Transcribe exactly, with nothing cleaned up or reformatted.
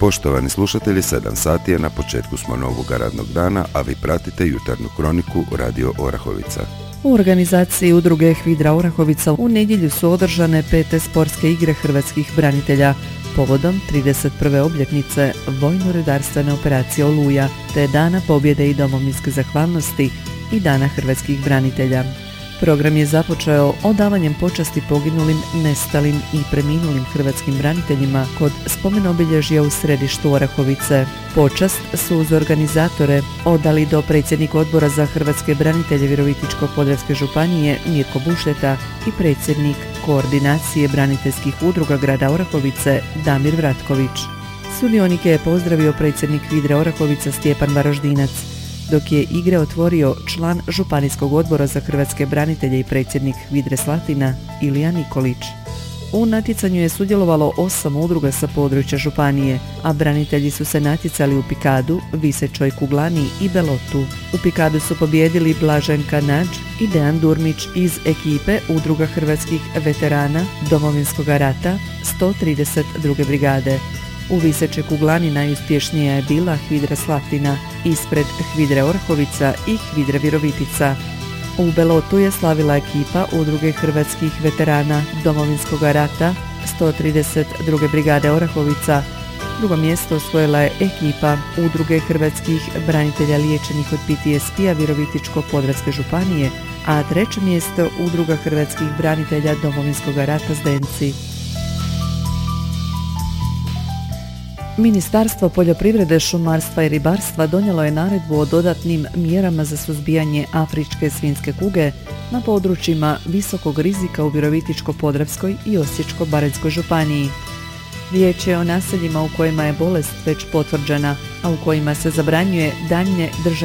Poštovani slušatelji, sedam sati je, na početku smo novog radnog dana, a vi pratite jutarnju kroniku Radio Orahovica. U organizaciji udruge HVIDRA Orahovica u nedjelju su održane pete sportske igre hrvatskih branitelja povodom trideset prve obljetnice vojno-redarstvene operacije Oluja, te Dana pobjede i domovinske zahvalnosti i Dana hrvatskih branitelja. Program je započeo odavanjem počasti poginulim, nestalim i preminulim hrvatskim braniteljima kod spomen obilježja u središtu Orahovice. Počast su uz organizatore odali do predsjednik Odbora za hrvatske branitelje Virovitičko-podravske županije Mirko Bušljeta i predsjednik Koordinacije braniteljskih udruga grada Orahovice Damir Vratković. Sudionike je pozdravio predsjednik HVIDRA Orahovica Stjepan Varaždinac, dok je igre otvorio član Županijskog odbora za hrvatske branitelje i predsjednik HVIDRE Slatina Ilija Nikolić. U natjecanju je sudjelovalo osam udruga sa područja županije, a branitelji su se natjecali u pikadu, visećoj kuglani i belotu. U pikadu su pobijedili Blaženka Nađ i Dejan Durmić iz ekipe udruga hrvatskih veterana Domovinskog rata sto trideset druge brigade. U visećoj kuglani najuspješnija je bila HVIDRA Slatina ispred HVIDRE Orahovica i HVIDRE Virovitica. U belotu je slavila ekipa udruge hrvatskih veterana Domovinskog rata sto trideset druge brigade Orahovica. Drugo mjesto osvojila je ekipa udruge hrvatskih branitelja liječenih od P T S P-a Virovitičko-podravske županije, a treće mjesto udruga hrvatskih branitelja Domovinskog rata Zdenci. Ministarstvo poljoprivrede, šumarstva i ribarstva donijelo je naredbu o dodatnim mjerama za suzbijanje afričke svinjske kuge na područjima visokog rizika u Virovitičko-podravskoj i Osječko-baranjskoj županiji. Riječ je o naseljima u kojima je bolest već potvrđena, a u kojima se zabranjuje daljnje držanje